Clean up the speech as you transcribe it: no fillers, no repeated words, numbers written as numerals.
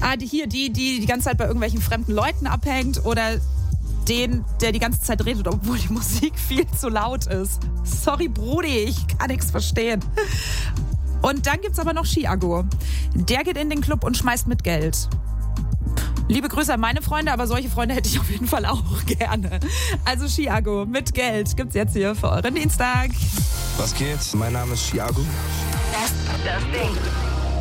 Die ganze Zeit bei irgendwelchen fremden Leuten abhängt oder den, der die ganze Zeit redet, obwohl die Musik viel zu laut ist. Sorry, Brudi, ich kann nichts verstehen. Und dann gibt's aber noch Chiago. Der geht in den Club und schmeißt mit Geld. Liebe Grüße an meine Freunde, aber solche Freunde hätte ich auf jeden Fall auch gerne. Also Chiago mit Geld gibt's jetzt hier für euren Dienstag. Was geht? Mein Name ist Chiago. Das Ding.